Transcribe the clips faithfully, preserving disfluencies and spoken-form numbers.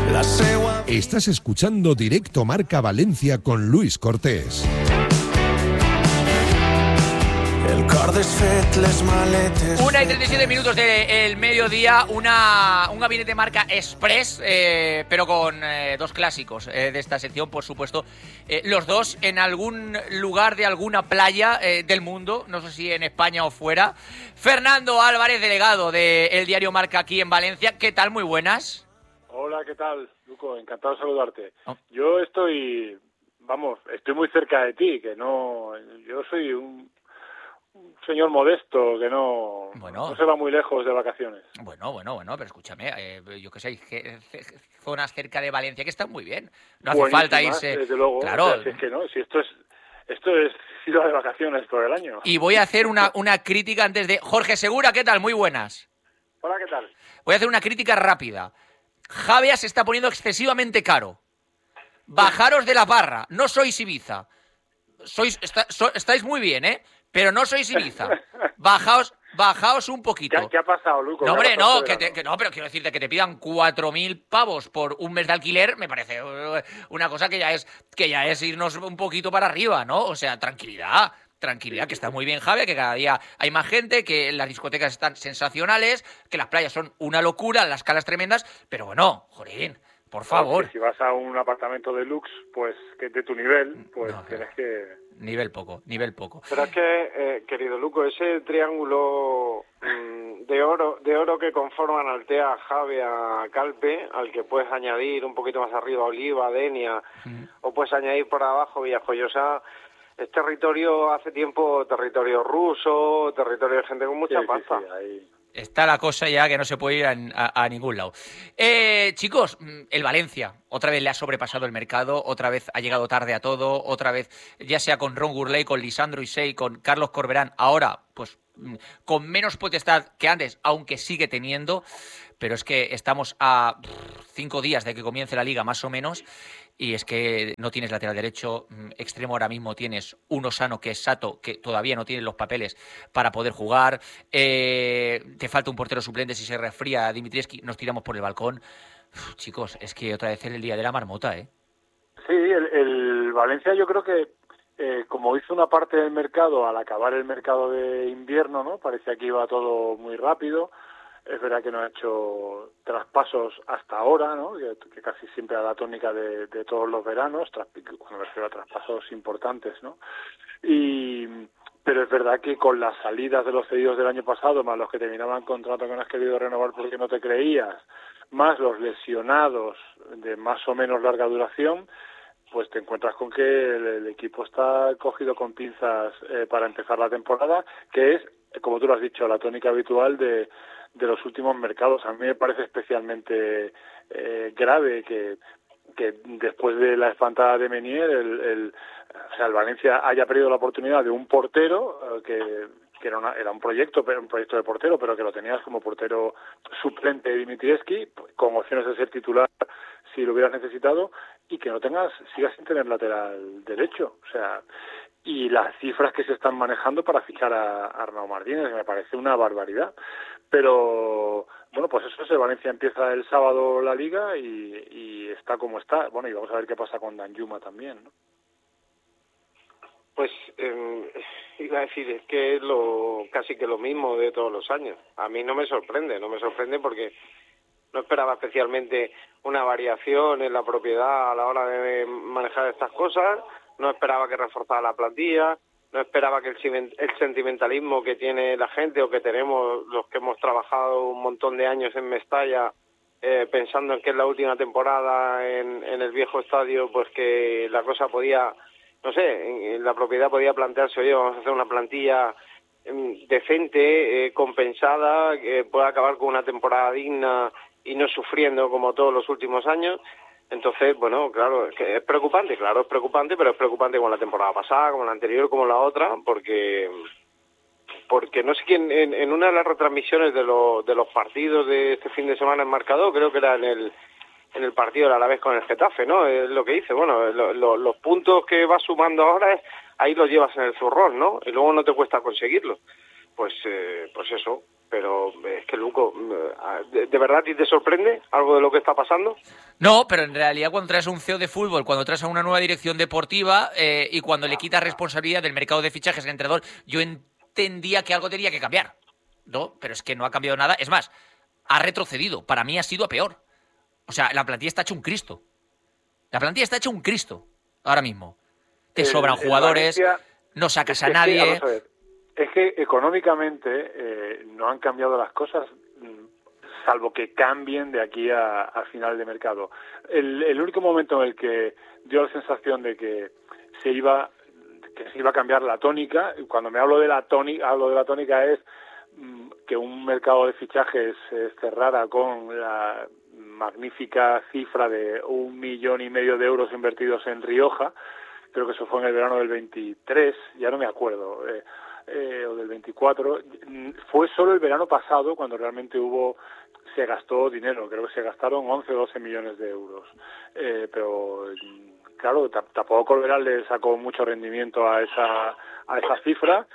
Estás escuchando Directo Marca Valencia con Luis Cortés. Una y treinta y siete minutos del mediodía, una, un gabinete marca express, eh, pero con eh, dos clásicos eh, de esta sección, por supuesto. Eh, los dos en algún lugar de alguna playa eh, del mundo, no sé si en España o fuera. Fernando Álvarez, delegado del diario Marca aquí en Valencia. ¿Qué tal? Muy buenas. Hola, ¿qué tal, Luco? Encantado de saludarte. Oh. Yo estoy, vamos, estoy muy cerca de ti, que no, yo soy un... un señor modesto que no, bueno, no se va muy lejos de vacaciones. Bueno, bueno, bueno, pero escúchame, eh, yo que sé, que, zonas cerca de Valencia que están muy bien. No hace falta irse. Desde luego, claro. O sea, si es que no, si esto es esto es ciudad de vacaciones todo el año. Y voy a hacer una, una crítica antes de... Jorge Segura, ¿qué tal? Muy buenas. Hola, ¿qué tal? Voy a hacer una crítica rápida. Javea se está poniendo excesivamente caro. Bajaros de la barra, no sois Ibiza. Sois, está, so, estáis muy bien, ¿eh? Pero no sois Ibiza. Bajaos, bajaos un poquito. ¿Qué, qué ha pasado, Luco? No, hombre, no, que te, que no, pero quiero decirte que te pidan cuatro mil pavos por un mes de alquiler, me parece una cosa que ya es que ya es irnos un poquito para arriba, ¿no? O sea, tranquilidad, tranquilidad, que está muy bien, Javi, que cada día hay más gente, que las discotecas están sensacionales, que las playas son una locura, las calas tremendas, pero bueno, jorín, por favor. No, si vas a un apartamento de luxe, pues que de tu nivel, pues no, tienes que... Nivel poco, nivel poco. Pero es que, eh, querido Luco, ese triángulo mmm, de oro de oro que conforman Altea, Javea, Calpe, al que puedes añadir un poquito más arriba Oliva, Denia, mm. o puedes añadir por abajo Villajoyosa, es territorio, hace tiempo, territorio ruso, territorio de gente con mucha sí, pasta. Sí, sí, ahí... Está la cosa ya que no se puede ir a, a, a ningún lado. Eh, chicos, el Valencia otra vez le ha sobrepasado el mercado, otra vez ha llegado tarde a todo, otra vez, ya sea con Ron Gurley, con Lisandro Isey, con Carlos Corberán, ahora, pues, con menos potestad que antes, aunque sigue teniendo, pero es que estamos a cinco días de que comience la Liga, más o menos, y es que no tienes lateral derecho, extremo ahora mismo tienes uno sano que es Sato, que todavía no tiene los papeles para poder jugar, eh, te falta un portero suplente, si se resfría Dimitrievski nos tiramos por el balcón. Uf, chicos, es que otra vez es el día de la marmota, ¿eh? Sí, el, el Valencia yo creo que eh, como hizo una parte del mercado al acabar el mercado de invierno, ¿no? Parecía que iba todo muy rápido. Es verdad que no ha hecho traspasos hasta ahora, ¿no? Que, que casi siempre era la tónica de, de todos los veranos, tras, cuando me refiero a traspasos importantes, ¿no? Y, pero es verdad que con las salidas de los cedidos del año pasado, más los que terminaban contrato que no has querido renovar porque no te creías, más los lesionados de más o menos larga duración, pues te encuentras con que el, el equipo está cogido con pinzas eh, para empezar la temporada, que es, como tú lo has dicho, la tónica habitual de de los últimos mercados. A mí me parece especialmente eh, grave que, que después de la espantada de Menier, el, el, o sea, el Valencia haya perdido la oportunidad de un portero eh, que, que era, una, era un proyecto, un proyecto de portero, pero que lo tenías como portero suplente de Dimitrievski, con opciones de ser titular si lo hubieras necesitado, y que no tengas, sigas sin tener lateral derecho. O sea, y las cifras que se están manejando para fichar a, a Arnau Martínez, me parece una barbaridad. Pero, bueno, pues eso es, el Valencia empieza el sábado la Liga y, y está como está. Bueno, y vamos a ver qué pasa con Danjuma también, ¿no? Pues eh, iba a decir, es que es lo, casi que lo mismo de todos los años. A mí no me sorprende, no me sorprende porque no esperaba especialmente una variación en la propiedad a la hora de manejar estas cosas, no esperaba que reforzara la plantilla, no esperaba que el, el sentimentalismo que tiene la gente o que tenemos los que hemos trabajado un montón de años en Mestalla, eh, pensando en que es la última temporada en, en el viejo estadio, pues que la cosa podía, no sé, la propiedad podía plantearse, oye, vamos a hacer una plantilla eh, decente, eh, compensada, que pueda acabar con una temporada digna y no sufriendo como todos los últimos años. Entonces, bueno, claro, es que es preocupante, claro, es preocupante, pero es preocupante como la temporada pasada, como la anterior, como la otra, porque porque no sé quién, en, en una de las retransmisiones de, lo, de los partidos de este fin de semana en marcador, creo que era en el en el partido del Alavés con el Getafe, ¿no? Es lo que dice, bueno, lo, lo, los puntos que vas sumando ahora, es, ahí los llevas en el zurrón, ¿no? Y luego no te cuesta conseguirlos. Pues, eh, pues eso, pero es que, Luco, ¿de, ¿de verdad a ti te sorprende algo de lo que está pasando? No, pero en realidad cuando traes a un C E O de fútbol, cuando traes a una nueva dirección deportiva eh, y cuando le quitas responsabilidad del mercado de fichajes al entrenador, yo entendía que algo tenía que cambiar. No, pero es que no ha cambiado nada. Es más, ha retrocedido. Para mí ha sido a peor. O sea, la plantilla está hecha un Cristo. La plantilla está hecha un Cristo ahora mismo. Te el, sobran jugadores, Valencia, no sacas a nadie. Que, vamos a ver, es que económicamente eh, no han cambiado las cosas, salvo que cambien de aquí a, a final de mercado. El, el único momento en el que dio la sensación de que se iba que se iba a cambiar la tónica, cuando me hablo de la tónica, hablo de la tónica es mm, que un mercado de fichajes se cerrara con la magnífica cifra de un millón y medio de euros invertidos en Rioja. Creo que eso fue en el verano del veintitrés, ya no me acuerdo, eh, eh, o del veinticuatro. Fue solo el verano pasado cuando realmente hubo, se gastó dinero, creo que se gastaron once o doce millones de euros. Eh, pero, claro, tampoco Corberán le sacó mucho rendimiento a esa, a esa cifra.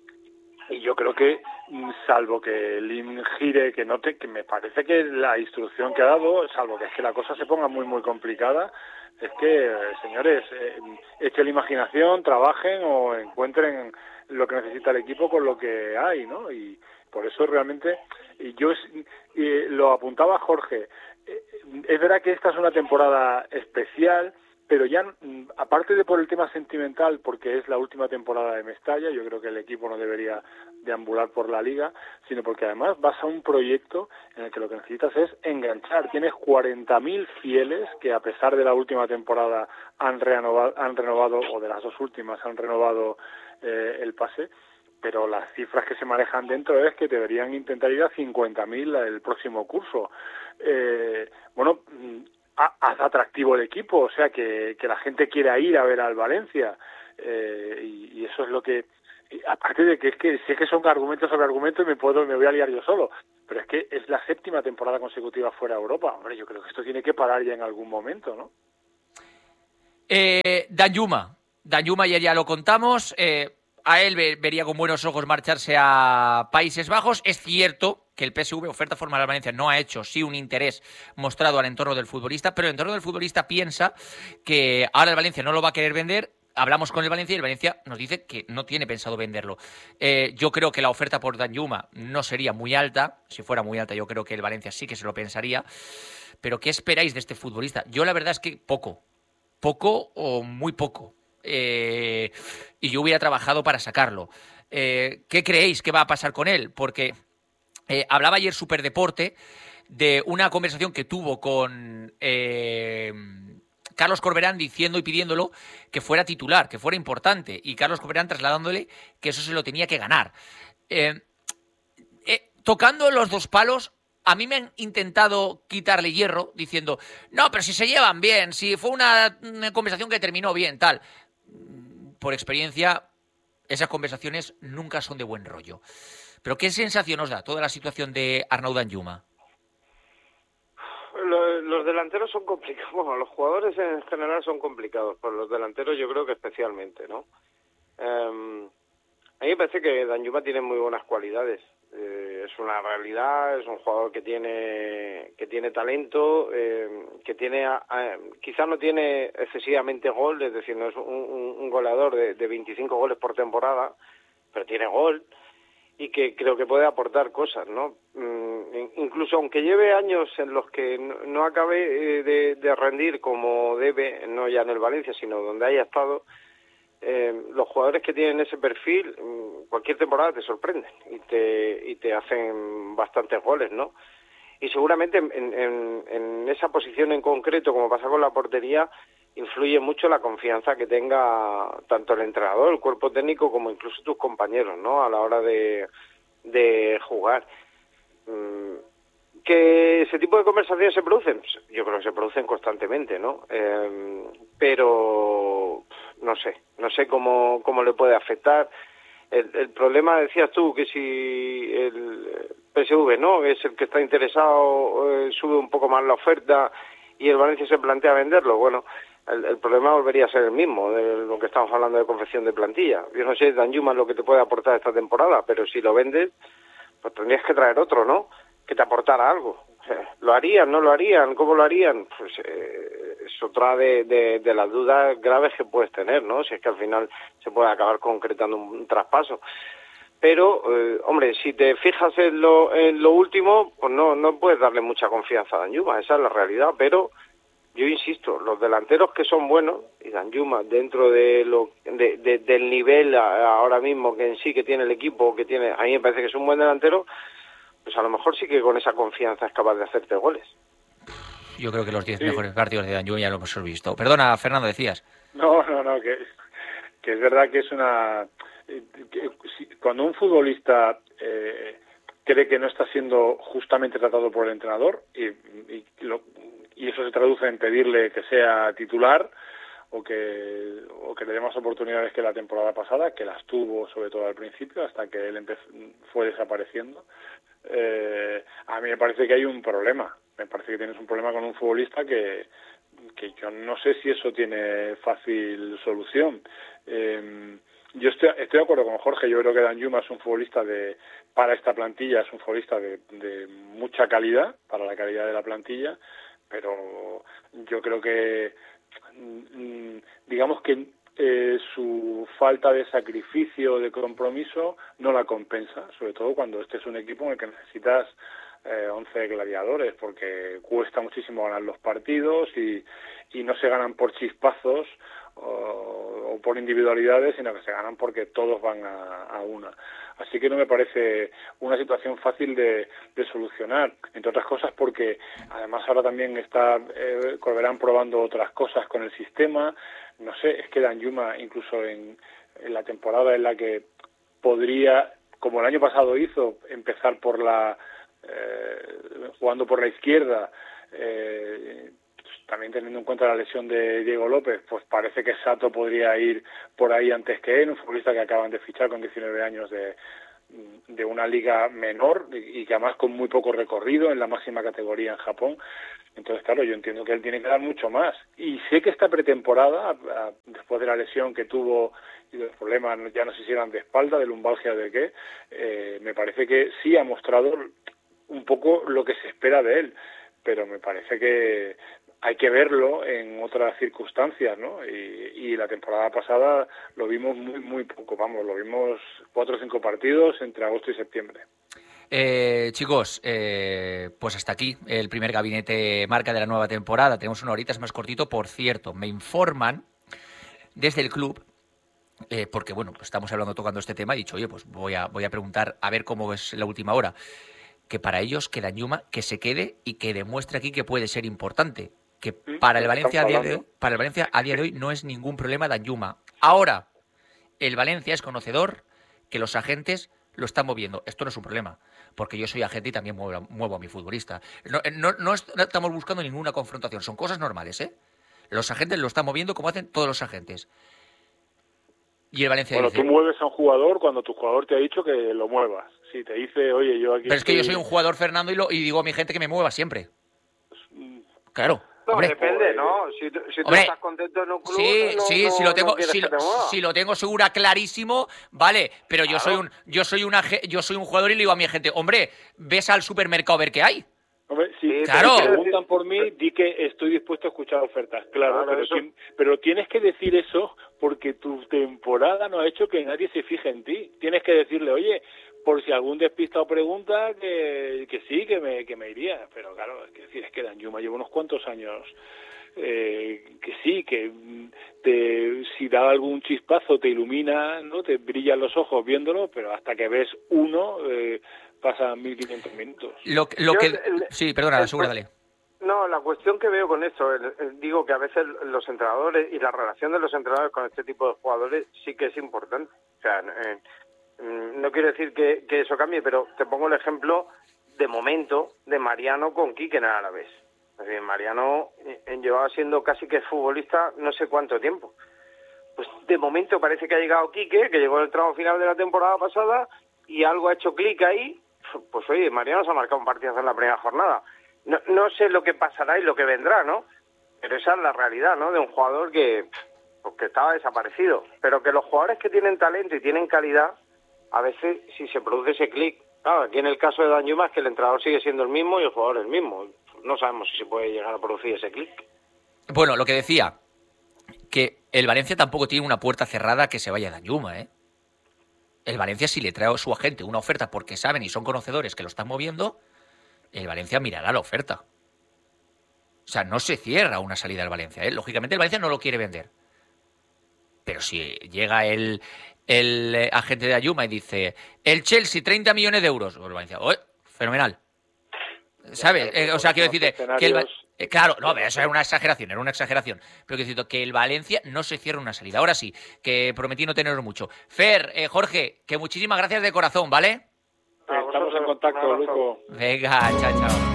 Y yo creo que, salvo que Lim gire, que note, que me parece que la instrucción que ha dado, salvo que es que la cosa se ponga muy, muy complicada, es que, eh, señores, eh, echen la imaginación, trabajen o encuentren lo que necesita el equipo con lo que hay, ¿no? Y por eso realmente, y yo y lo apuntaba Jorge, eh, es verdad que esta es una temporada especial, pero ya, aparte de por el tema sentimental, porque es la última temporada de Mestalla, yo creo que el equipo no debería deambular por la liga, sino porque además vas a un proyecto en el que lo que necesitas es enganchar. Tienes cuarenta mil fieles que, a pesar de la última temporada, han renovado, han renovado o de las dos últimas, han renovado eh, el pase, pero las cifras que se manejan dentro es que deberían intentar ir a cincuenta mil el próximo curso. Eh, bueno... haz atractivo el equipo, o sea, que, que la gente quiera ir a ver al Valencia, eh, y, y eso es lo que, aparte de que es que sé que son argumentos sobre argumentos y me puedo me voy a liar yo solo, pero es que es la séptima temporada consecutiva fuera de Europa. Hombre, yo creo que esto tiene que parar ya en algún momento, ¿no? Eh, Danjuma, Danjuma ayer ya lo contamos, eh, a él vería con buenos ojos marcharse a Países Bajos. Es cierto que el P S V, oferta formal al Valencia, no ha hecho sí un interés mostrado al entorno del futbolista, pero el entorno del futbolista piensa que ahora el Valencia no lo va a querer vender. Hablamos con el Valencia y el Valencia nos dice que no tiene pensado venderlo. Eh, yo creo que la oferta por Danjuma no sería muy alta. Si fuera muy alta, yo creo que el Valencia sí que se lo pensaría. Pero ¿qué esperáis de este futbolista? Yo la verdad es que poco. Poco o muy poco. Eh, y yo hubiera trabajado para sacarlo. Eh, ¿Qué creéis que va a pasar con él? Porque eh, hablaba ayer Superdeporte de una conversación que tuvo con eh, Carlos Corberán, diciendo y pidiéndolo que fuera titular, que fuera importante, y Carlos Corberán trasladándole que eso se lo tenía que ganar. Eh, eh, tocando los dos palos, a mí me han intentado quitarle hierro diciendo, no, pero si se llevan bien, si fue una, una conversación que terminó bien, tal. Por experiencia, esas conversaciones nunca son de buen rollo. Pero ¿qué sensación os da toda la situación de Arnaud Danjuma? Los delanteros son complicados, bueno, los jugadores en general son complicados, pero los delanteros yo creo que especialmente, ¿no? Eh, a mí me parece que Danjuma tiene muy buenas cualidades. Eh, es una realidad, es un jugador que tiene que tiene talento, eh, que tiene eh, quizás no tiene excesivamente gol, es decir, no es un, un, un goleador de, de veinticinco goles por temporada, pero tiene gol y que creo que puede aportar cosas, ¿no? Mm, incluso aunque lleve años en los que no, no acabe eh, de, de rendir como debe, no ya en el Valencia, sino donde haya estado. Eh, los jugadores que tienen ese perfil, cualquier temporada te sorprenden y te y te hacen bastantes goles, ¿no? Y seguramente en, en, en esa posición en concreto, como pasa con la portería, influye mucho la confianza que tenga tanto el entrenador, el cuerpo técnico, como incluso tus compañeros, ¿no? A la hora de, de jugar. ¿Que ese tipo de conversaciones se producen? Yo creo que se producen constantemente, ¿no? Eh, pero no sé, no sé cómo, cómo le puede afectar. El, el problema, decías tú, que si el P S V, ¿no?, es el que está interesado, eh, sube un poco más la oferta y el Valencia se plantea venderlo, bueno, el, el problema volvería a ser el mismo, de lo que estamos hablando de confección de plantilla. Yo no sé, Danjuma, lo que te puede aportar esta temporada, pero si lo vendes, pues tendrías que traer otro, ¿no? Que te aportara algo. ¿Lo harían? ¿No lo harían? ¿Cómo lo harían? Pues eh, es otra de, de, de las dudas graves que puedes tener, ¿no? Si es que al final se puede acabar concretando un, un traspaso. Pero, eh, hombre, si te fijas en lo, en lo último, pues no, no puedes darle mucha confianza a Danjuma, esa es la realidad. Pero yo insisto, los delanteros que son buenos, y Danjuma dentro de lo de, de, del nivel ahora mismo que en sí que tiene el equipo, que tiene, a mí me parece que es un buen delantero, pues a lo mejor sí que con esa confianza es capaz de hacerte goles. Yo creo que los diez sí. mejores partidos de Danjuma ya lo hemos visto. Perdona, Fernando, decías. No, no, no, que, que es verdad que es una... Que, si, cuando un futbolista eh, cree que no está siendo justamente tratado por el entrenador y, y, lo, y eso se traduce en pedirle que sea titular o que, o que le dé más oportunidades que la temporada pasada, que las tuvo sobre todo al principio hasta que él empezó, fue desapareciendo, eh, a mí me parece que hay un problema. Me parece que tienes un problema con un futbolista que, que yo no sé si eso tiene fácil solución. Eh, yo estoy, estoy de acuerdo con Jorge, yo creo que Danjuma es un futbolista de, para esta plantilla, es un futbolista de, de mucha calidad, para la calidad de la plantilla, pero yo creo que, digamos que eh, su falta de sacrificio, de compromiso, no la compensa, sobre todo cuando este es un equipo en el que necesitas Eh, once gladiadores, porque cuesta muchísimo ganar los partidos y, y no se ganan por chispazos o, o por individualidades, sino que se ganan porque todos van a, a una. Así que no me parece una situación fácil de, de solucionar, entre otras cosas porque además ahora también está eh, Corberán probando otras cosas con el sistema. No sé, es que Danjuma incluso en, en la temporada en la que podría, como el año pasado hizo, empezar por la Eh, jugando por la izquierda, eh, también teniendo en cuenta la lesión de Diego López, pues parece que Sato podría ir por ahí antes que él, un futbolista que acaban de fichar con diecinueve años de, de una liga menor y que además con muy poco recorrido en la máxima categoría en Japón. Entonces, claro, yo entiendo que él tiene que dar mucho más. Y sé que esta pretemporada, a, a, después de la lesión que tuvo y los problemas, ya no sé si eran de espalda, de lumbalgia o de qué, eh, me parece que sí ha mostrado un poco lo que se espera de él, pero me parece que hay que verlo en otras circunstancias, ¿no? Y, y la temporada pasada lo vimos muy, muy poco, vamos, lo vimos cuatro o cinco partidos entre agosto y septiembre. Eh, chicos, eh, pues hasta aquí el primer gabinete marca de la nueva temporada. Tenemos una horita, es más cortito. Por cierto, me informan desde el club, eh, porque bueno, pues estamos hablando, tocando este tema, he dicho, oye, pues voy a, voy a preguntar a ver cómo es la última hora. Que para ellos que Danjuma que se quede y que demuestre aquí que puede ser importante, que para el Valencia a día de hoy, para el Valencia a día de hoy no es ningún problema Danjuma. Ahora, el Valencia es conocedor que los agentes lo están moviendo. Esto no es un problema, porque yo soy agente y también muevo, muevo a mi futbolista. No, no, no estamos buscando ninguna confrontación, son cosas normales, ¿eh? Los agentes lo están moviendo como hacen todos los agentes. Y el Valencia bueno, dice, tú mueves a un jugador cuando tu jugador te ha dicho que lo muevas. Si te dice, oye, yo aquí... Pero es estoy... que yo soy un jugador, Fernando, y, lo, y digo a mi gente que me mueva siempre. Claro. No, hombre, depende, ¿no? Si, si hombre, tú estás contento en un club, sí, no, sí, no, si lo tengo, no quieres si, que te mueva. si lo tengo segura clarísimo, vale, pero Claro. yo soy un, yo soy una, yo soy un jugador y le digo a mi gente, hombre, ves al supermercado a ver qué hay. Hombre, si Sí, claro. te preguntan por mí, di que estoy dispuesto a escuchar ofertas, claro, Claro, pero, eso. tien- pero tienes que decir eso porque tu temporada no ha hecho que nadie se fije en ti. Tienes que decirle, oye, por si algún despistado pregunta, que, que sí, que me, que me iría. Pero claro, es que decir, es que Danjuma lleva unos cuantos años, eh, que sí, que te, si da algún chispazo te ilumina, no, te brillan los ojos viéndolo, pero hasta que ves uno... Eh, pasan mil quinientos minutos. Lo, lo Yo, que, el- sí, perdona, el- segura, dale. No, la cuestión que veo con esto, el- el- digo que a veces los entrenadores y la relación de los entrenadores con este tipo de jugadores sí que es importante. O sea, eh, no quiero decir que, que eso cambie, pero te pongo el ejemplo de momento de Mariano con Quique en el Alavés. Es decir, Mariano eh, llevaba siendo casi que futbolista no sé cuánto tiempo. Pues de momento parece que ha llegado Quique, que llegó en el tramo final de la temporada pasada y algo ha hecho clic ahí. Pues oye, Mariano se ha marcado un partidazo en la primera jornada. No, no sé lo que pasará y lo que vendrá, ¿no? Pero esa es la realidad, ¿no? De un jugador que, pues, que estaba desaparecido. Pero que los jugadores que tienen talento y tienen calidad, a veces si se produce ese clic Claro, aquí en el caso de Danjuma es que el entrenador sigue siendo el mismo y el jugador el mismo. No sabemos si se puede llegar a producir ese clic. Bueno, lo que decía, que el Valencia tampoco tiene una puerta cerrada que se vaya a Danjuma, ¿eh? El Valencia, si le trae a su agente una oferta porque saben y son conocedores que lo están moviendo, el Valencia mirará la oferta. O sea, no se cierra una salida del Valencia, ¿eh? Lógicamente el Valencia no lo quiere vender. Pero si llega el, el eh, agente de Danjuma y dice, el Chelsea, treinta millones de euros, el Valencia, ¡oh, fenomenal! ¿Sabes? Eh, o sea, quiero decirte que el, eh, claro, no, eso era una exageración, era una exageración. Pero quiero decirte que el Valencia no se cierra una salida. Ahora sí, que prometí no tenerlo mucho. Fer, eh, Jorge, que muchísimas gracias de corazón, ¿vale? Estamos en contacto, Luco. Venga, chao, chao.